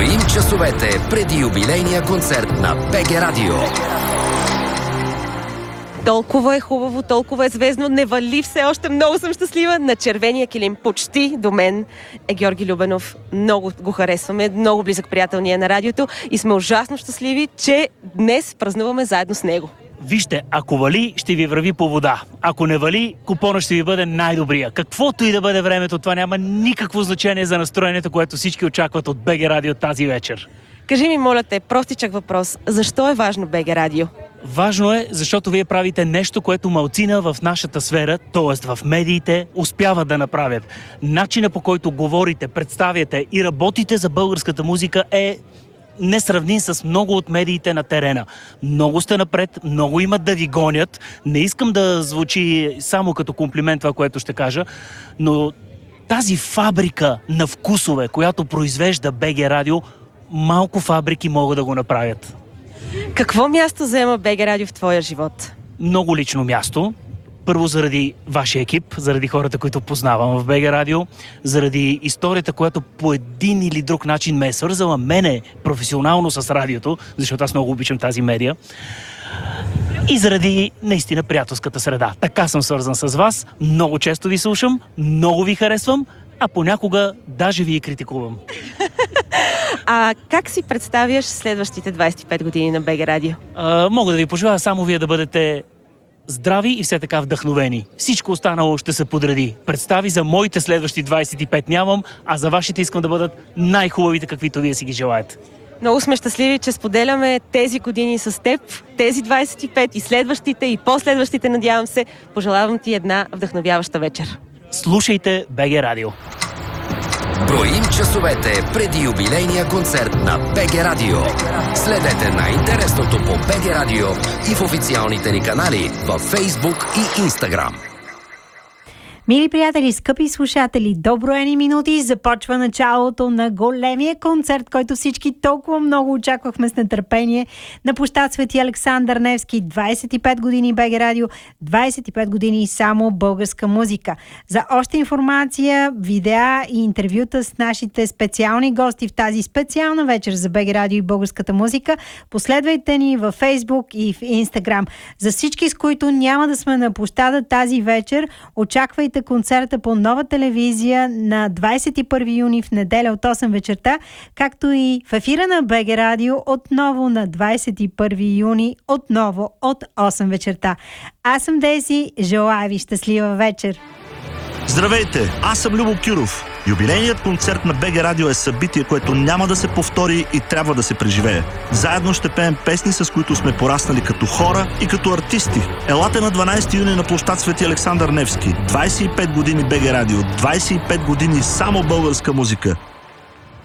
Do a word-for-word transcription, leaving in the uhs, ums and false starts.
Броим часовете преди юбилейния концерт на БГ Радио. Толкова е хубаво, толкова е звездно, не вали все още, много съм щастлива. На червения килим почти до мен е Георги Любенов. Много го харесваме, много близък приятел ни е на радиото и сме ужасно щастливи, че днес празнуваме заедно с него. Вижте, ако вали, ще ви върви по вода. Ако не вали, купона ще ви бъде най-добрия. Каквото и да бъде времето, това няма никакво значение за настроението, което всички очакват от БГ Радио тази вечер. Кажи ми, моля те, простичък въпрос. Защо е важно БГ Радио? Важно е, защото вие правите нещо, което малцина в нашата сфера, т.е. в медиите, успяват да направят. Начина, по който говорите, представяте и работите за българската музика е несравним с много от медиите на терена. Много сте напред, много имат да ви гонят. Не искам да звучи само като комплимент това, което ще кажа, но тази фабрика на вкусове, която произвежда БГ Радио, малко фабрики могат да го направят. Какво място заема БГ Радио в твоя живот? Много лично място. Първо заради вашия екип, заради хората, които познавам в БГ Радио, заради историята, която по един или друг начин ме е свързала мене професионално с радиото, защото аз много обичам тази медия. И заради наистина приятелската среда. Така съм свързан с вас, много често ви слушам, много ви харесвам, а понякога даже ви и критикувам. А как си представяш следващите двайсет и пет години на БГ Радио? А, мога да ви пожелая само вие да бъдете здрави и все така вдъхновени. Всичко останало ще се подреди. Представи за моите следващи двайсет и пет нямам, а за вашите искам да бъдат най-хубавите, каквито вие си ги желаете. Много сме щастливи, че споделяме тези години с теб, тези двайсет и пет и следващите и последващите, надявам се. Пожелавам ти една вдъхновяваща вечер. Слушайте БГ Радио. Броим часовете преди юбилейния концерт на БГ Радио. Следете най-интересното по БГ Радио и в официалните ни канали във Facebook и Instagram. Мили приятели, скъпи слушатели, доброени минути, започва началото на големия концерт, който всички толкова много очаквахме с нетърпение на площад Свети Александър Невски. двайсет и пет години БГ Радио, двайсет и пет години само българска музика. За още информация, видеа и интервюта с нашите специални гости в тази специална вечер за БГ Радио и българската музика, последвайте ни във Facebook и в Instagram. За всички, с които няма да сме на площада тази вечер, очаквайте концерта по Нова телевизия на двайсет и първи юни в неделя от осем вечерта, както и в ефира на БГ Радио отново на двайсет и първи юни, отново от осем вечерта. Аз съм Деси, желая ви щастлива вечер! Здравейте, аз съм Любо Кюров. Юбилейният концерт на БГ Радио е събитие, което няма да се повтори и трябва да се преживее. Заедно ще пеем песни, с които сме пораснали като хора и като артисти. Елате на дванайсети юни на площад Свети Александър Невски. двайсет и пет години БГ Радио, двайсет и пет години само българска музика.